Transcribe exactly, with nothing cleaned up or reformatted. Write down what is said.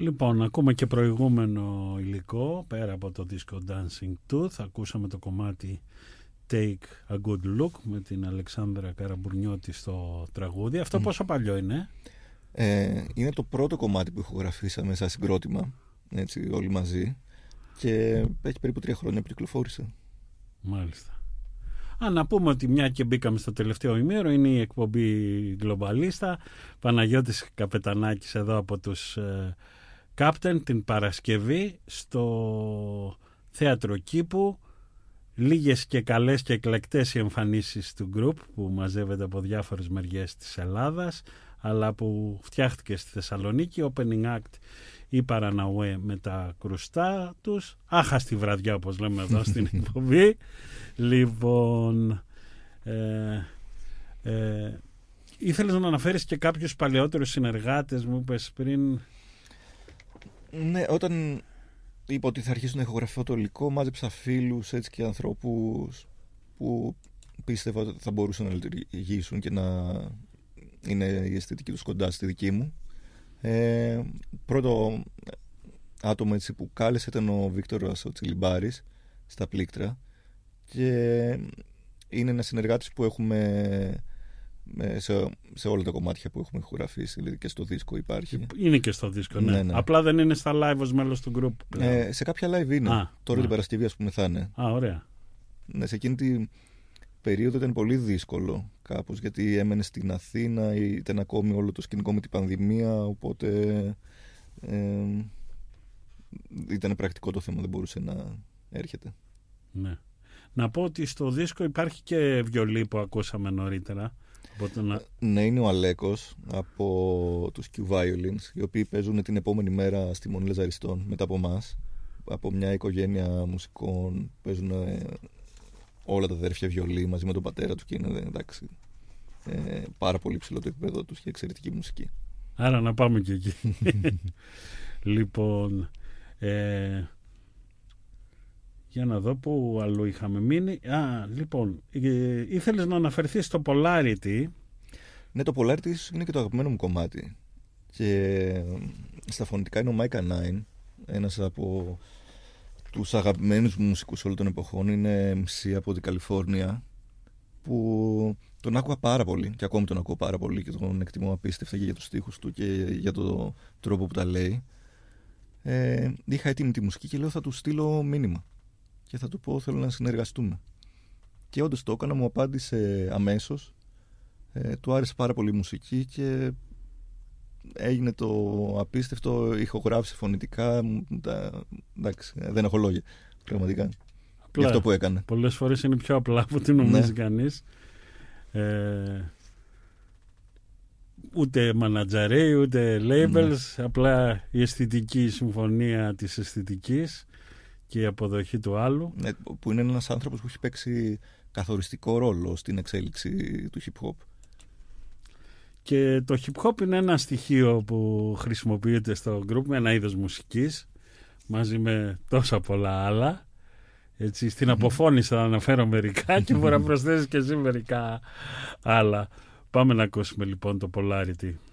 Λοιπόν, ακούμε και προηγούμενο υλικό πέρα από το δίσκο Dancing Tooth. Ακούσαμε το κομμάτι Take a Good Look με την Αλεξάνδρα Καραμπουρνιώτη στο τραγούδι. Αυτό mm. πόσο παλιό είναι? Ε, είναι το πρώτο κομμάτι που ηχογραφήσαμε σαν συγκρότημα, έτσι, όλοι μαζί, και έχει περίπου τρία χρόνια που κυκλοφόρησε. Μάλιστα. Α, να πούμε ότι μια και μπήκαμε στο τελευταίο ημίωρο, είναι η εκπομπή Γκλομπαλίστα. Παναγιώτης Καπετανάκης εδώ από τους ε, Captain την Παρασκευή στο Θέατρο Κήπου. Λίγες και καλές και εκλεκτές οι εμφανίσεις του γκρουπ που μαζεύεται από διάφορες μεριές της Ελλάδας, αλλά που φτιάχτηκε στη Θεσσαλονίκη. Opening act η Παραναουέ με τα κρουστά τους. Άχαστη βραδιά, όπως λέμε εδώ στην εκπομπή. Λοιπόν, ε, ε, ήθελες να αναφέρεις και κάποιους παλαιότερους συνεργάτες, μου είπες πριν. Ναι, όταν είπα ότι θα αρχίσω να ηχογραφώ το υλικό, μάζεψα φίλους, έτσι, και ανθρώπους που πίστευα ότι θα μπορούσαν να λειτουργήσουν και να είναι η αισθητική τους κοντά στη δική μου. Ε, πρώτο άτομο, έτσι, που κάλεσε ήταν ο Βίκτορας ο Τσιλιμπάρης στα πλήκτρα, και είναι ένας συνεργάτης που έχουμε σε, σε όλα τα κομμάτια που έχουμε ηχογραφήσει, δηλαδή και στο δίσκο υπάρχει. Είναι και στο δίσκο, ναι. ναι, ναι. Απλά δεν είναι στα live ως μέλος του group. Ε, σε κάποια live είναι. Α, Τώρα α. την Παρασκευή, ας πούμε, θα είναι. Α, ωραία. Ναι, σε εκείνη την περίοδο ήταν πολύ δύσκολο κάπως, γιατί έμενε στην Αθήνα, ήταν ακόμη όλο το σκηνικό με την πανδημία, οπότε ε, ήταν πρακτικό το θέμα, δεν μπορούσε να έρχεται. Ναι. Να πω ότι στο δίσκο υπάρχει και βιολί που ακούσαμε νωρίτερα. Να... Ναι, είναι ο Αλέκος από τους Q Violins, οι οποίοι παίζουν την επόμενη μέρα στη Μονή Λαζαριστών μετά από εμάς. Από μια οικογένεια μουσικών, παίζουν όλα τα αδέρφια βιολί μαζί με τον πατέρα του και είναι, εντάξει, ε, πάρα πολύ ψηλό το επίπεδο τους και εξαιρετική μουσική. Άρα να πάμε και εκεί. Λοιπόν, ε, για να δω που αλλού είχαμε μείνει. Α, λοιπόν, ε, ήθελες να αναφερθείς στο Polarity. Ναι, το Polarity είναι και το αγαπημένο μου κομμάτι. Και στα φωνητικά είναι ο Micah Nine, ένας από τους αγαπημένους μου μουσικούς όλων των εποχών. Είναι εμ σι από την Καλιφόρνια, που τον άκουγα πάρα πολύ και ακόμη τον ακούω πάρα πολύ και τον εκτιμώ απίστευτα και για τους στίχους του και για τον τρόπο που τα λέει. Ε, είχα έτοιμη τη μουσική και λέω θα του στείλω μήνυμα και θα του πω θέλω να συνεργαστούμε. Και όντως το έκανα, μου απάντησε αμέσως. Ε, του άρεσε πάρα πολύ η μουσική και έγινε το απίστευτο, ηχογράφησε φωνητικά. Τα, εντάξει, δεν έχω λόγια πραγματικά. Απλά, για αυτό που έκανε. Πολλές φορές είναι πιο απλά από ό,τι νομίζει ναι. κανείς. Ε, ούτε μανατζαρέι, ούτε labels, ναι. απλά η αισθητική συμφωνία της αισθητικής και η αποδοχή του άλλου. Ναι, που είναι ένας άνθρωπος που έχει παίξει καθοριστικό ρόλο στην εξέλιξη του hip hop. Και το hip hop είναι ένα στοιχείο που χρησιμοποιείται στο group με ένα είδος μουσικής μαζί με τόσα πολλά άλλα. Έτσι, στην αποφώνηση θα αναφέρω μερικά και μπορεί να προσθέσεις και εσύ μερικά άλλα. Πάμε να ακούσουμε λοιπόν το Polarity.